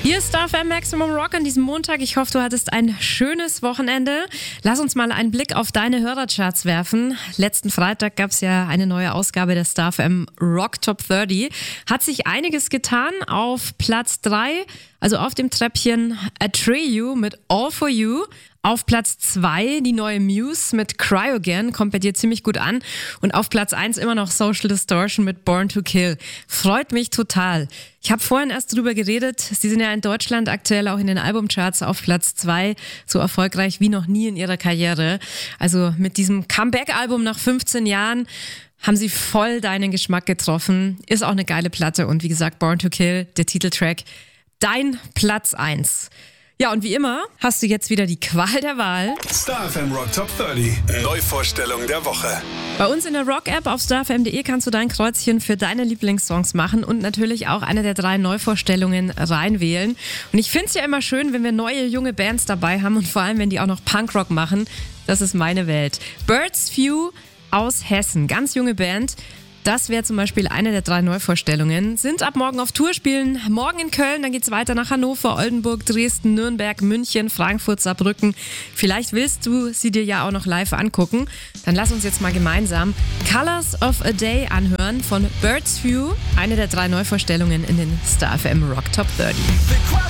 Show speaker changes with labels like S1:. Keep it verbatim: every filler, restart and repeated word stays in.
S1: Hier ist Star F M Maximum Rock an diesem Montag. Ich hoffe, du hattest ein schönes Wochenende. Lass uns mal einen Blick auf deine Hörercharts werfen. Letzten Freitag gab es ja eine neue Ausgabe der Star F M Rock Top dreißig. Hat sich einiges getan. Auf Platz drei, also auf dem Treppchen, Atreyu mit All For You. Auf Platz zwei die neue Muse mit Cry Again, kommt bei dir ziemlich gut an. Und auf Platz eins immer noch Social Distortion mit Born to Kill. Freut mich total. Ich habe vorhin erst drüber geredet, sie sind ja in Deutschland aktuell auch in den Albumcharts auf Platz zwei, so erfolgreich wie noch nie in ihrer Karriere. Also mit diesem Comeback-Album nach fünfzehn Jahren haben sie voll deinen Geschmack getroffen. Ist auch eine geile Platte und wie gesagt, Born to Kill, der Titeltrack, dein Platz eins. Ja, und wie immer hast du jetzt wieder die Qual der Wahl.
S2: Star F M Rock Top dreißig. Neuvorstellung der Woche.
S1: Bei uns in der Rock-App auf star f m punkt d e kannst du dein Kreuzchen für deine Lieblingssongs machen und natürlich auch eine der drei Neuvorstellungen reinwählen. Und ich finde es ja immer schön, wenn wir neue, junge Bands dabei haben und vor allem, wenn die auch noch Punkrock machen. Das ist meine Welt. Birds View aus Hessen, ganz junge Band. Das wäre zum Beispiel eine der drei Neuvorstellungen. Sind ab morgen auf Tour, spielen morgen in Köln, dann geht's weiter nach Hannover, Oldenburg, Dresden, Nürnberg, München, Frankfurt, Saarbrücken. Vielleicht willst du sie dir ja auch noch live angucken. Dann lass uns jetzt mal gemeinsam Colors of a Day anhören von Birds View. Eine der drei Neuvorstellungen in den Star F M Rock Top dreißig.